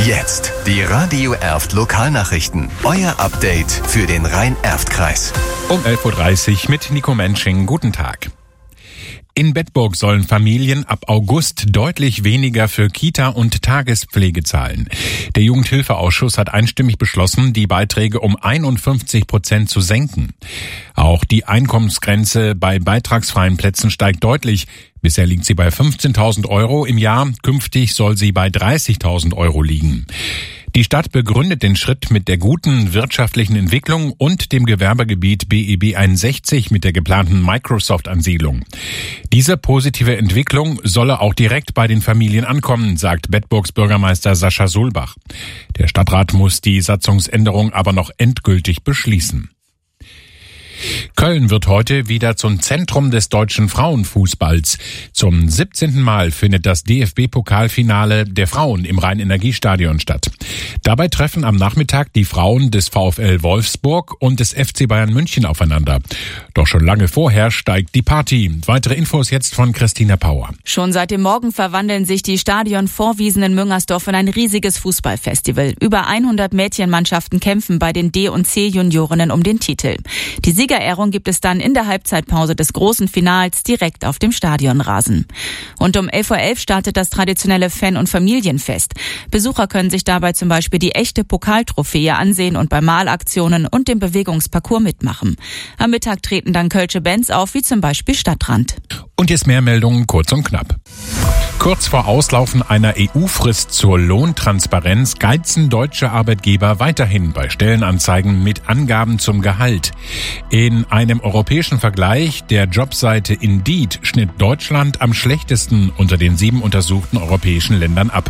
Jetzt die Radio Erft Lokalnachrichten. Euer Update für den Rhein-Erft-Kreis. Um 11.30 Uhr mit Nico Mensching. Guten Tag. In Bedburg sollen Familien ab August deutlich weniger für Kita- und Tagespflege zahlen. Der Jugendhilfeausschuss hat einstimmig beschlossen, die Beiträge um 51% zu senken. Auch die Einkommensgrenze bei beitragsfreien Plätzen steigt deutlich. Bisher liegt sie bei 15.000 Euro im Jahr. Künftig soll sie bei 30.000 Euro liegen. Die Stadt begründet den Schritt mit der guten wirtschaftlichen Entwicklung und dem Gewerbegebiet BEB 61 mit der geplanten Microsoft-Ansiedlung. Diese positive Entwicklung solle auch direkt bei den Familien ankommen, sagt Bedburgs Bürgermeister Sascha Sulbach. Der Stadtrat muss die Satzungsänderung aber noch endgültig beschließen. Köln wird heute wieder zum Zentrum des deutschen Frauenfußballs. Zum 17. Mal findet das DFB-Pokalfinale der Frauen im Rhein-Energie-Stadion statt. Dabei treffen am Nachmittag die Frauen des VfL Wolfsburg und des FC Bayern München aufeinander. Doch schon lange vorher steigt die Party. Weitere Infos jetzt von Christina Pauer. Schon seit dem Morgen verwandeln sich die Stadionvorwiesen in Müngersdorf in ein riesiges Fußballfestival. Über 100 Mädchenmannschaften kämpfen bei den D- und C-Juniorinnen um den Titel. Die Siegerehrung gibt es dann in der Halbzeitpause des großen Finals direkt auf dem Stadionrasen. Und um 11.11 Uhr startet das traditionelle Fan- und Familienfest. Besucher können sich dabei zum Beispiel die echte Pokaltrophäe ansehen und bei Malaktionen und dem Bewegungsparcours mitmachen. Am Mittag treten dann kölsche Bands auf, wie zum Beispiel Stadtrand. Und jetzt mehr Meldungen, kurz und knapp. Kurz vor Auslaufen einer EU-Frist zur Lohntransparenz geizen deutsche Arbeitgeber weiterhin bei Stellenanzeigen mit Angaben zum Gehalt. In einem europäischen Vergleich der Jobseite Indeed schnitt Deutschland am schlechtesten unter den 7 untersuchten europäischen Ländern ab.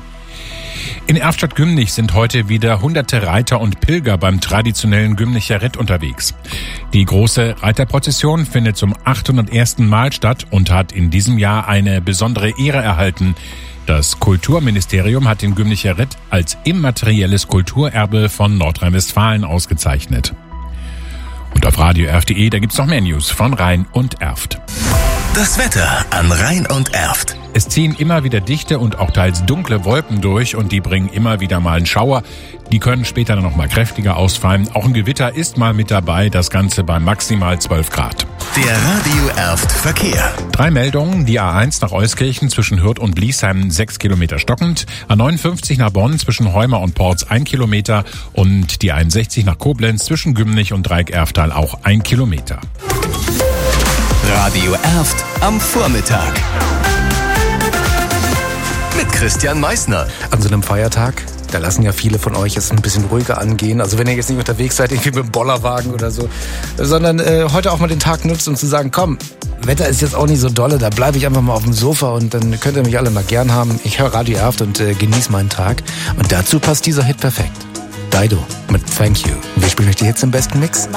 In Erftstadt-Gümnich sind heute wieder hunderte Reiter und Pilger beim traditionellen Gümnicher Ritt unterwegs. Die große Reiterprozession findet zum 801. Mal statt und hat in diesem Jahr eine besondere Ehre erhalten. Das Kulturministerium hat den Gümnicher Ritt als immaterielles Kulturerbe von Nordrhein-Westfalen ausgezeichnet. Und auf radioerft.de, da gibt's noch mehr News von Rhein und Erft. Das Wetter an Rhein und Erft. Es ziehen immer wieder dichte und auch teils dunkle Wolken durch und die bringen immer wieder mal einen Schauer. Die können später dann noch mal kräftiger ausfallen. Auch ein Gewitter ist mal mit dabei, das Ganze bei maximal 12 Grad. Der Radio Erft Verkehr. 3 Meldungen, die A1 nach Euskirchen zwischen Hürth und Bliesheim 6 Kilometer stockend, A59 nach Bonn zwischen Heuma und Porz 1 Kilometer und die 61 nach Koblenz zwischen Gümnich und Dreieck-Erftal auch 1 Kilometer. Radio Erft am Vormittag. Mit Christian Meissner. An so einem Feiertag, da lassen ja viele von euch es ein bisschen ruhiger angehen. Also wenn ihr jetzt nicht unterwegs seid, irgendwie mit dem Bollerwagen oder so, sondern heute auch mal den Tag nutzt, um zu sagen, komm, Wetter ist jetzt auch nicht so dolle, da bleibe ich einfach mal auf dem Sofa und dann könnt ihr mich alle mal gern haben. Ich höre Radio Erft und genieße meinen Tag. Und dazu passt dieser Hit perfekt. Dido mit Thank You. Wir spielen euch die Hits im besten Mix.